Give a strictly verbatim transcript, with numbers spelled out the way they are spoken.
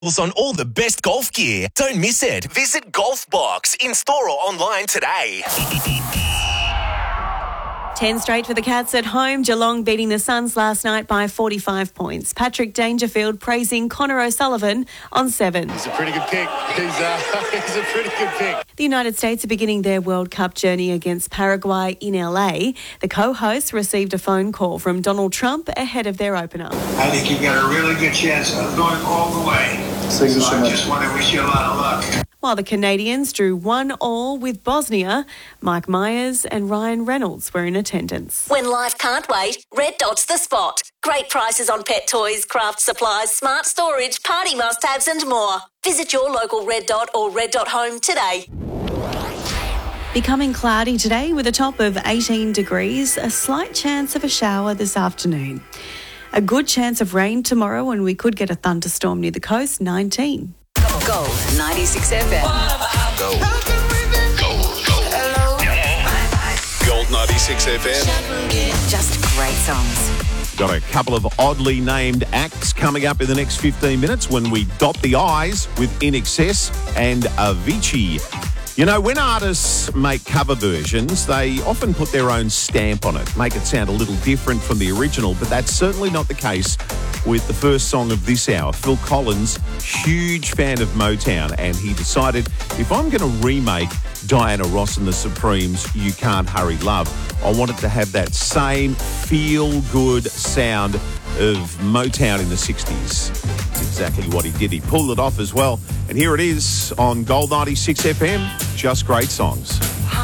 on all the best golf gear. Don't miss it. Visit Golfbox in-store or online today. ten straight for the Cats at home. Geelong beating the Suns last night by forty-five points. Patrick Dangerfield praising Connor O'Sullivan on seven. He's a pretty good pick. He's, uh, he's a pretty good pick. The United States are beginning their World Cup journey against Paraguay in L A. The co-hosts received a phone call from Donald Trump ahead of their opener. I think you've got a really good chance of going all the way. So I just want to wish you a lot of luck. While the Canadians drew one all with Bosnia, Mike Myers and Ryan Reynolds were in attendance. When life can't wait, Red Dot's the spot. Great prices on pet toys, craft supplies, smart storage, party must-haves and more. Visit your local Red Dot or Red Dot Home today. Becoming cloudy today with a top of eighteen degrees, a slight chance of a shower this afternoon. A good chance of rain tomorrow, and we could get a thunderstorm near the coast, nineteen. Gold ninety-six F M. Gold. Gold. Gold. Gold ninety-six F M. Just great songs. Got a couple of oddly named acts coming up in the next fifteen minutes when we dot the I's with In Excess and Avicii. You know, when artists make cover versions, they often put their own stamp on it, make it sound a little different from the original, but that's certainly not the case with the first song of this hour. Phil Collins, huge fan of Motown, and he decided, if I'm going to remake Diana Ross and the Supremes' You Can't Hurry Love, I want it to have that same feel-good sound of Motown in the sixties. That's exactly what he did. He pulled it off as well. And here it is on Gold ninety-six F M. Just great songs.